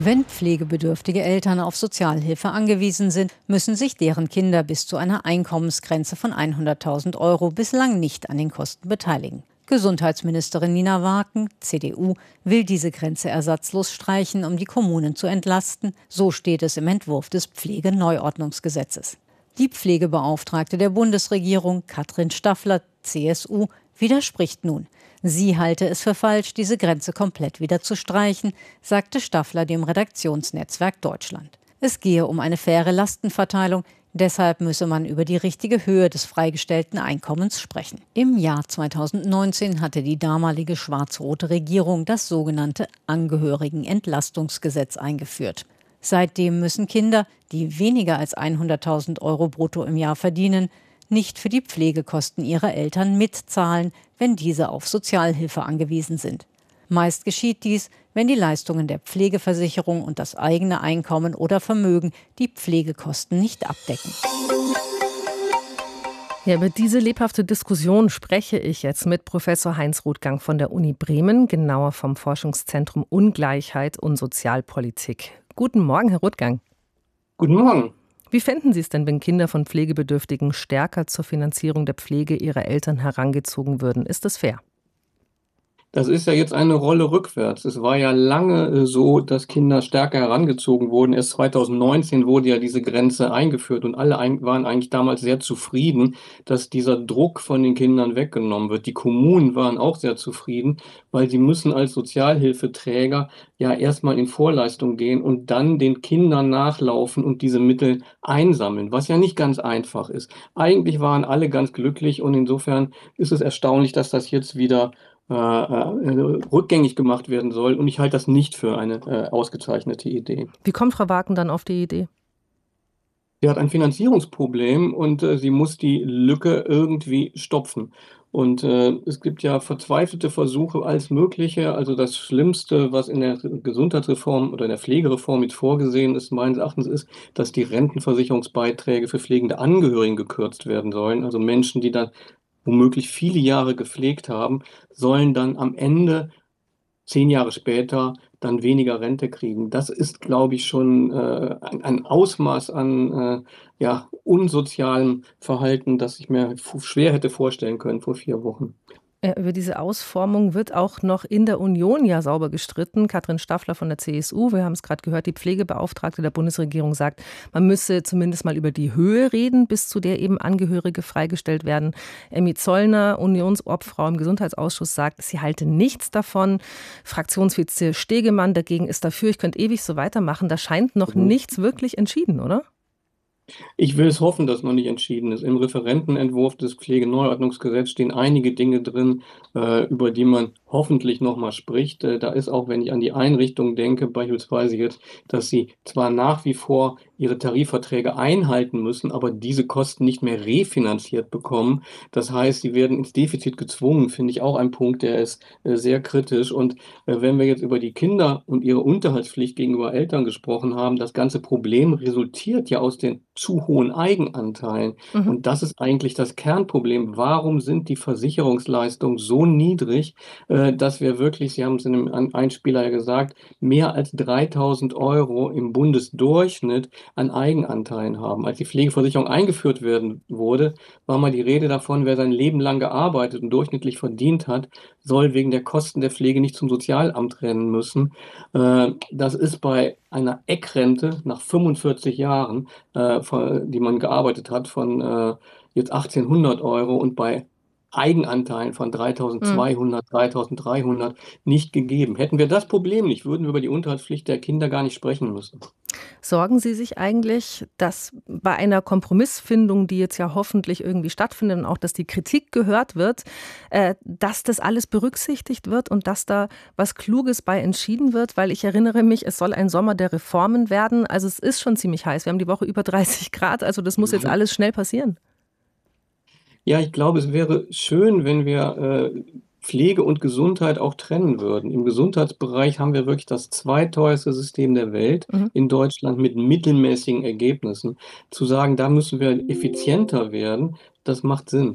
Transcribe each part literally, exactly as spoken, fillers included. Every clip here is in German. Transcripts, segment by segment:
Wenn pflegebedürftige Eltern auf Sozialhilfe angewiesen sind, müssen sich deren Kinder bis zu einer Einkommensgrenze von hunderttausend Euro bislang nicht an den Kosten beteiligen. Gesundheitsministerin Nina Waaken, C D U, will diese Grenze ersatzlos streichen, um die Kommunen zu entlasten. So steht es im Entwurf des Pflegeneuordnungsgesetzes. Die Pflegebeauftragte der Bundesregierung, Katrin Staffler, C S U, widerspricht nun. Sie halte es für falsch, diese Grenze komplett wieder zu streichen, sagte Staffler dem Redaktionsnetzwerk Deutschland. Es gehe um eine faire Lastenverteilung, deshalb müsse man über die richtige Höhe des freigestellten Einkommens sprechen. Im Jahr zweitausendneunzehn hatte die damalige schwarz-rote Regierung das sogenannte Angehörigenentlastungsgesetz eingeführt. Seitdem müssen Kinder, die weniger als hunderttausend Euro brutto im Jahr verdienen, nicht für die Pflegekosten ihrer Eltern mitzahlen, wenn diese auf Sozialhilfe angewiesen sind. Meist geschieht dies, wenn die Leistungen der Pflegeversicherung und das eigene Einkommen oder Vermögen die Pflegekosten nicht abdecken. Ja, über diese lebhafte Diskussion spreche ich jetzt mit Professor Heinz Rothgang von der Uni Bremen, genauer vom Forschungszentrum Ungleichheit und Sozialpolitik. Guten Morgen, Herr Rothgang. Guten Morgen. Wie fänden Sie es denn, wenn Kinder von Pflegebedürftigen stärker zur Finanzierung der Pflege ihrer Eltern herangezogen würden? Ist das fair? Das ist ja jetzt eine Rolle rückwärts. Es war ja lange so, dass Kinder stärker herangezogen wurden. Erst zweitausendneunzehn wurde ja diese Grenze eingeführt und alle waren eigentlich damals sehr zufrieden, dass dieser Druck von den Kindern weggenommen wird. Die Kommunen waren auch sehr zufrieden, weil sie müssen als Sozialhilfeträger ja erstmal in Vorleistung gehen und dann den Kindern nachlaufen und diese Mittel einsammeln, was ja nicht ganz einfach ist. Eigentlich waren alle ganz glücklich und insofern ist es erstaunlich, dass das jetzt wieder Äh, äh, rückgängig gemacht werden soll. Und ich halte das nicht für eine äh, ausgezeichnete Idee. Wie kommt Frau Waaken dann auf die Idee? Sie hat ein Finanzierungsproblem und äh, sie muss die Lücke irgendwie stopfen. Und äh, es gibt ja verzweifelte Versuche, alles Mögliche. Also das Schlimmste, was in der Gesundheitsreform oder in der Pflegereform jetzt vorgesehen ist, meines Erachtens ist, dass die Rentenversicherungsbeiträge für pflegende Angehörigen gekürzt werden sollen. Also Menschen, die dann womöglich viele Jahre gepflegt haben, sollen dann am Ende, zehn Jahre später, dann weniger Rente kriegen. Das ist, glaube ich, schon äh, ein, ein Ausmaß an äh, ja, unsozialem Verhalten, das ich mir f- schwer hätte vorstellen können vor vier Wochen. Über diese Ausformung wird auch noch in der Union ja sauber gestritten. Katrin Staffler von der C S U, wir haben es gerade gehört, die Pflegebeauftragte der Bundesregierung sagt, man müsse zumindest mal über die Höhe reden, bis zu der eben Angehörige freigestellt werden. Emmy Zollner, Unionsobfrau im Gesundheitsausschuss, sagt, sie halte nichts davon. Fraktionsvize Stegemann dagegen ist dafür. Ich könnte ewig so weitermachen. Da scheint noch mhm. nichts wirklich entschieden, oder? Ich will es hoffen, dass noch nicht entschieden ist. Im Referentenentwurf des Pflegeneuordnungsgesetzes stehen einige Dinge drin, äh, über die man hoffentlich nochmal spricht. Äh, da ist auch, wenn ich an die Einrichtung denke, beispielsweise jetzt, dass sie zwar nach wie vor ihre Tarifverträge einhalten müssen, aber diese Kosten nicht mehr refinanziert bekommen. Das heißt, sie werden ins Defizit gezwungen, finde ich auch ein Punkt, der ist äh, sehr kritisch. Und äh, wenn wir jetzt über die Kinder und ihre Unterhaltspflicht gegenüber Eltern gesprochen haben, das ganze Problem resultiert ja aus den zu hohen Eigenanteilen. Mhm. Und das ist eigentlich das Kernproblem. Warum sind die Versicherungsleistungen so niedrig, äh, dass wir wirklich, Sie haben es in einem Einspieler ja gesagt, mehr als dreitausend Euro im Bundesdurchschnitt an Eigenanteilen haben. Als die Pflegeversicherung eingeführt werden wurde, war mal die Rede davon, wer sein Leben lang gearbeitet und durchschnittlich verdient hat, soll wegen der Kosten der Pflege nicht zum Sozialamt rennen müssen. Äh, das ist bei einer Eckrente nach fünfundvierzig Jahren, äh, von, die man gearbeitet hat, von äh, jetzt achtzehnhundert Euro und bei Eigenanteilen von dreitausendzweihundert, mhm. dreitausenddreihundert nicht gegeben. Hätten wir das Problem nicht, würden wir über die Unterhaltspflicht der Kinder gar nicht sprechen müssen. Sorgen Sie sich eigentlich, dass bei einer Kompromissfindung, die jetzt ja hoffentlich irgendwie stattfindet und auch, dass die Kritik gehört wird, äh, dass das alles berücksichtigt wird und dass da was Kluges bei entschieden wird? Weil ich erinnere mich, es soll ein Sommer der Reformen werden. Also es ist schon ziemlich heiß. Wir haben die Woche über dreißig Grad. Also das muss jetzt alles schnell passieren. Ja, ich glaube, es wäre schön, wenn wir äh, Pflege und Gesundheit auch trennen würden. Im Gesundheitsbereich haben wir wirklich das zweiteuerste System der Welt mhm. in Deutschland mit mittelmäßigen Ergebnissen. Zu sagen, da müssen wir effizienter werden, das macht Sinn.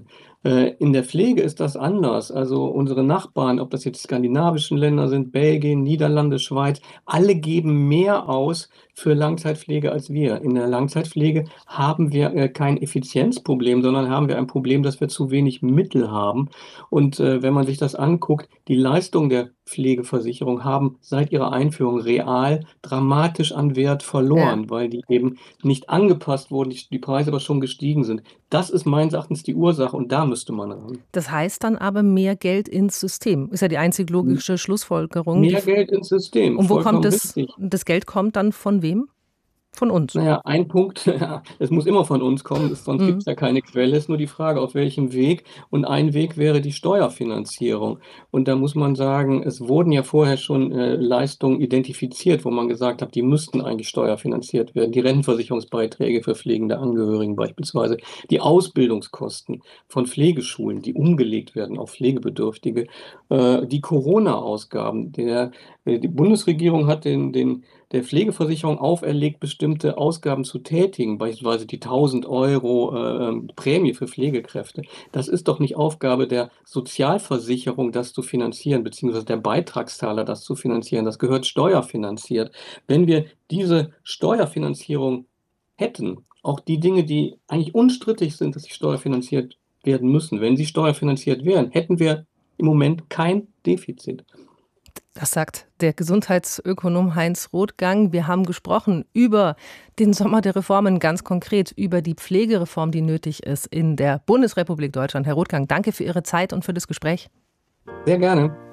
In der Pflege ist das anders. Also unsere Nachbarn, ob das jetzt die skandinavischen Länder sind, Belgien, Niederlande, Schweiz, alle geben mehr aus für Langzeitpflege als wir. In der Langzeitpflege haben wir kein Effizienzproblem, sondern haben wir ein Problem, dass wir zu wenig Mittel haben. Und äh, wenn man sich das anguckt, die Leistungen der Pflegeversicherung haben seit ihrer Einführung real dramatisch an Wert verloren, Ja. weil die eben nicht angepasst wurden, die, die Preise aber schon gestiegen sind. Das ist meines Erachtens die Ursache und da müsste man ran. Das heißt dann aber mehr Geld ins System. Ist ja die einzig logische Schlussfolgerung. Mehr Die, Geld ins System, und wo kommt vollkommen das? richtig. Das Geld kommt dann von wem? Von uns. Naja, ein Punkt, es muss immer von uns kommen, sonst Mhm. gibt es ja keine Quelle, ist nur die Frage, auf welchem Weg. Und ein Weg wäre die Steuerfinanzierung. Und da muss man sagen, es wurden ja vorher schon äh, Leistungen identifiziert, wo man gesagt hat, die müssten eigentlich steuerfinanziert werden. Die Rentenversicherungsbeiträge für pflegende Angehörigen beispielsweise, die Ausbildungskosten von Pflegeschulen, die umgelegt werden auf Pflegebedürftige, äh, die Corona-Ausgaben. Der, äh, die Bundesregierung hat den, den der Pflegeversicherung auferlegt, bestimmte Ausgaben zu tätigen, beispielsweise die tausend Euro äh, Prämie für Pflegekräfte. Das ist doch nicht Aufgabe der Sozialversicherung, das zu finanzieren, beziehungsweise der Beitragszahler, das zu finanzieren. Das gehört steuerfinanziert. Wenn wir diese Steuerfinanzierung hätten, auch die Dinge, die eigentlich unstrittig sind, dass sie steuerfinanziert werden müssen, wenn sie steuerfinanziert wären, hätten wir im Moment kein Defizit. Das sagt der Gesundheitsökonom Heinz Rothgang. Wir haben gesprochen über den Sommer der Reformen, ganz konkret über die Pflegereform, die nötig ist in der Bundesrepublik Deutschland. Herr Rothgang, danke für Ihre Zeit und für das Gespräch. Sehr gerne.